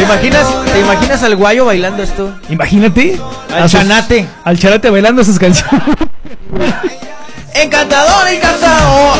¿Te imaginas al guayo bailando esto? Imagínate. Al chanate. Al chanate bailando esas canciones. Encantador, encantador.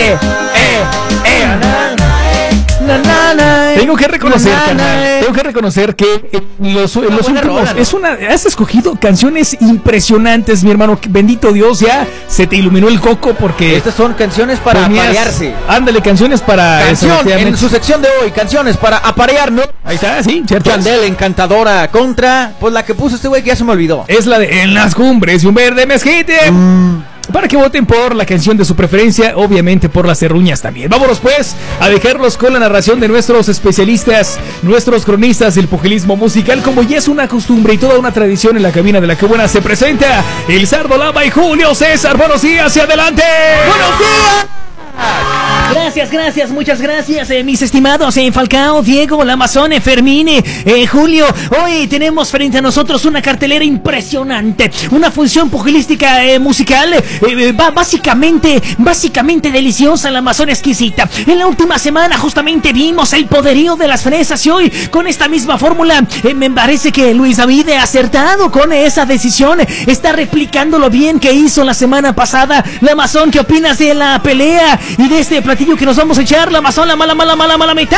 Tengo que reconocer, carnal, tengo que reconocer que en los últimos has escogido canciones impresionantes, mi hermano. Bendito Dios, ya se te iluminó el coco porque estas son canciones para aparearse. Ándale, canciones para en su sección de hoy, canciones para aparear, ¿no? Ahí está, sí, cierto. Chandel, encantadora, contra, pues la que puso este güey que ya se me olvidó. Es la de En las cumbres y un verde mezquite. Para que voten por la canción de su preferencia, obviamente por las terruñas también. Vámonos pues a dejarlos con la narración de nuestros especialistas, nuestros cronistas del pugilismo musical, como ya es una costumbre y toda una tradición en la cabina de La Que Buena. Se presenta el Zardo Lama y Julio César. Buenos días y adelante. ¡Buenos días! Gracias, muchas gracias, mis estimados Falcao, Diego, la Amazone, Fermín, Julio. Hoy tenemos frente a nosotros una cartelera impresionante, una función pugilística musical básicamente deliciosa, la Amazone exquisita. En la última semana justamente vimos el poderío de las fresas y hoy con esta misma fórmula me parece que Luis David ha acertado con esa decisión, está replicando lo bien que hizo la semana pasada. La Amazon, ¿qué opinas de la pelea y de este platillo que nos vamos a echar? La Amazon, la mala mitad.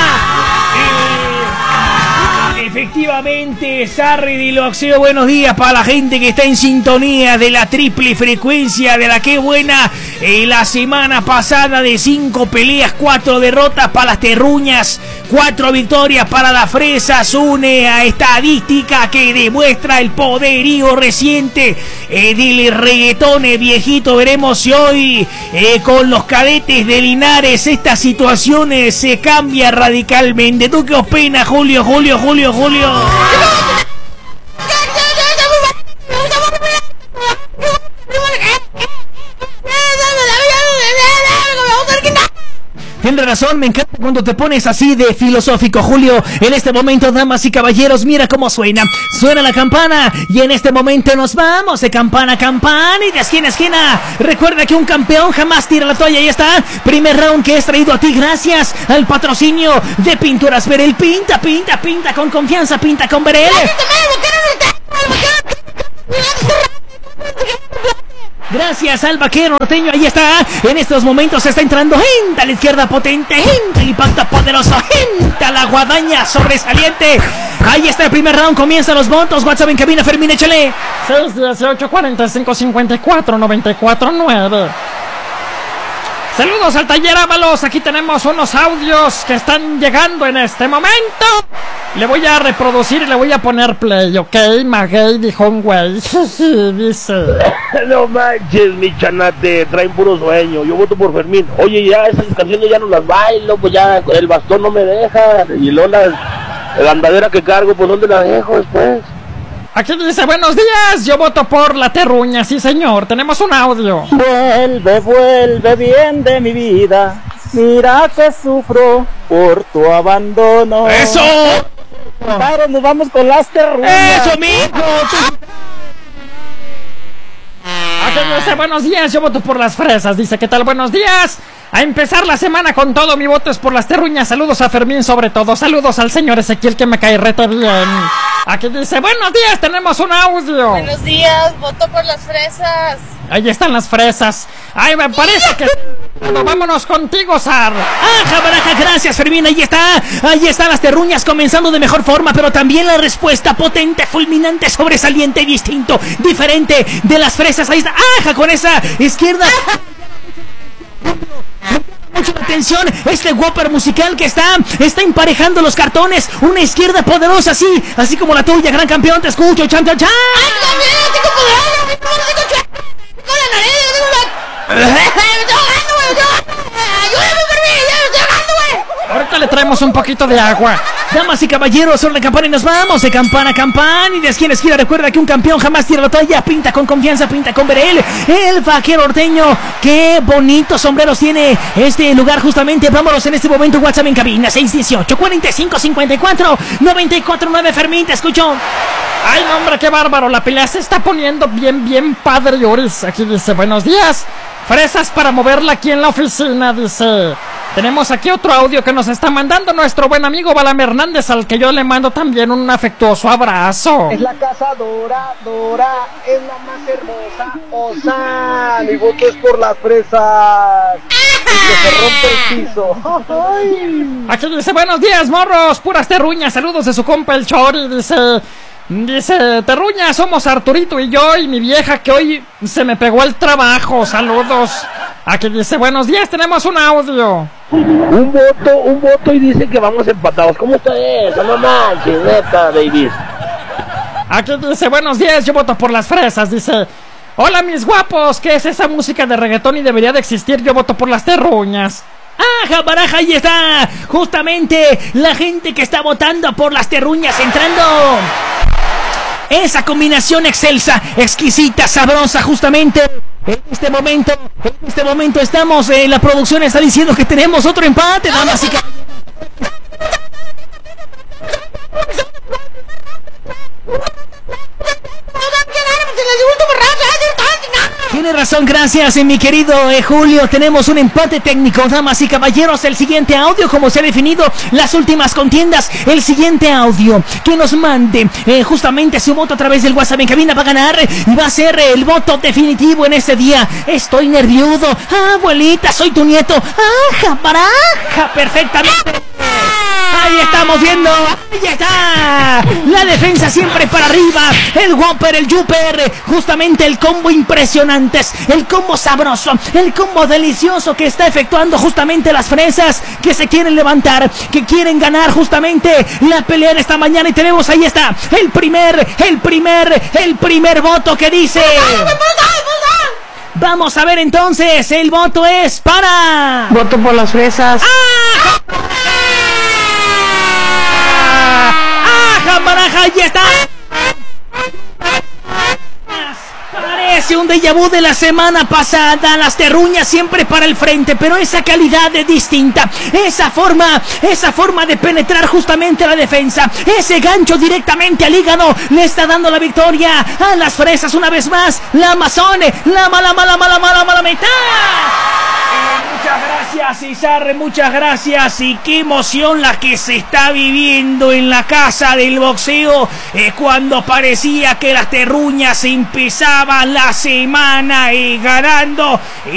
Efectivamente, Sarri Diloxeo, buenos días para la gente que está en sintonía de la triple frecuencia de La Que Buena. La semana pasada de 5 peleas, 4 derrotas para las terruñas, 4 victorias para las fresas, una estadística que demuestra el poderío reciente del reggaetón viejito. Veremos si hoy con los cadetes de Linares esta situación se cambia radicalmente. ¿Tú qué opinas, Julio? Tienes razón, me encanta cuando te pones así de filosófico, Julio. En este momento, damas y caballeros, mira cómo suena. Suena la campana y en este momento nos vamos de campana a campana y de esquina a esquina. Recuerda que un campeón jamás tira la toalla. Ahí está, primer round que es traído a ti gracias al patrocinio de Pinturas Verel. Pinta con confianza, pinta con Verel. Gracias al vaquero norteño, ahí está. En estos momentos está entrando gente a la izquierda potente, gente al impacto poderoso, gente a la guadaña sobresaliente. Ahí está el primer round, comienzan los votos. WhatsApp en cabina, Fermín, échale 618 45 54 94 9. Saludos al taller Ábalos, aquí tenemos unos audios que están llegando en este momento. Le voy a reproducir y le voy a poner play, ¿ok? Maguey dijo un güey. Dice: no manches, mi chanate, traen puro sueño. Yo voto por Fermín. Oye, ya esas canciones ya no las bailo, pues ya el bastón no me deja. Y luego la andadera que cargo, pues ¿dónde la dejo después? Aquí dice: buenos días, yo voto por la terruña, sí señor, tenemos un audio. Vuelve bien de mi vida, mira que sufro por tu abandono. ¡Eso! Claro, nos vamos con las terruñas. ¡Eso, mijo! Aquí dice: buenos días, yo voto por las fresas. Dice: ¿qué tal? Buenos días. A empezar la semana con todo, mi voto es por las terruñas. Saludos a Fermín sobre todo. Saludos al señor Ezequiel que me cae rete bien. Aquí dice: buenos días, tenemos un audio. Buenos días, voto por las fresas. Ahí están las fresas. Ay, me parece que... vámonos contigo, Sar. Baraja, gracias, Fermín. Ahí están las terruñas comenzando de mejor forma, pero también la respuesta potente, fulminante, sobresaliente, distinto, diferente de las fresas. Ahí está, con esa izquierda. Mucha atención, este Whopper musical que está emparejando los cartones. Una izquierda poderosa, así como la tuya, gran campeón. Te escucho, chan. ¡Ay, también tengo poderosa! ¡Con la nariz! Ahorita le traemos un poquito de agua. Damas y caballeros, son la campana y nos vamos de campana a campana y de esquina a esquina. Recuerda que un campeón jamás tira la toalla. Pinta con confianza, pinta con Verel. El vaquero norteño. Qué bonitos sombreros tiene este lugar justamente. Vámonos en este momento. WhatsApp en cabina 618 45 54 94 9. Fermín, te escucho. Ay, no, hombre, qué bárbaro. La pelea se está poniendo bien padre, Yoris. Aquí dice: buenos días. Fresas para moverla aquí en la oficina, dice. Tenemos aquí otro audio que nos está mandando nuestro buen amigo Balam Hernández, al que yo le mando también un afectuoso abrazo. Es la casa Dora, es la más hermosa. Osa, mi voto es por las fresas. Y que se rompe el piso. Ay. Aquí dice, buenos días, morros, puras terruñas, saludos de su compa el Chori, dice, terruña, somos Arturito y yo y mi vieja que hoy se me pegó el trabajo, saludos. Aquí dice, buenos días, tenemos un audio. Un voto y dice que vamos empatados. ¿Cómo está eso? No manches, neta, Davis. Aquí dice, buenos días, yo voto por las fresas, dice, hola mis guapos, ¿qué es esa música de reggaetón y debería de existir? Yo voto por las terruñas. ¡Ajá, baraja! Ahí está justamente la gente que está votando por las terruñas entrando. Esa combinación excelsa, exquisita, sabrosa, justamente en este momento estamos, la producción está diciendo que tenemos otro empate, damas y caballeros. Tiene razón, gracias, mi querido Julio. Tenemos un empate técnico, damas y caballeros. El siguiente audio, como se ha definido las últimas contiendas, el siguiente audio que nos mande justamente su voto a través del WhatsApp en cabina va a ganar y va a ser el voto definitivo en este día. Estoy nervioso. Abuelita, soy tu nieto. ¡Ajá, baraja! Perfectamente. Ahí estamos viendo, ahí está, la defensa siempre para arriba, el Whopper, el Jupper, justamente el combo impresionante, el combo sabroso, el combo delicioso que está efectuando justamente las fresas que se quieren levantar, que quieren ganar justamente la pelea en esta mañana. Y tenemos, ahí está, el primer voto que dice... Vamos a ver entonces, el voto es para... Voto por las fresas. Baraja, ahí está. Parece un déjà vu de la semana pasada. Las terruñas siempre para el frente, pero esa calidad es distinta. Esa forma de penetrar justamente a la defensa, ese gancho directamente al hígado le está dando la victoria a las fresas una vez más. La Amazone, la mala mitad. Muchas gracias, Izarre, muchas gracias. Y qué emoción la que se está viviendo en la casa del boxeo, cuando parecía que las terruñas empezaban la semana ganando.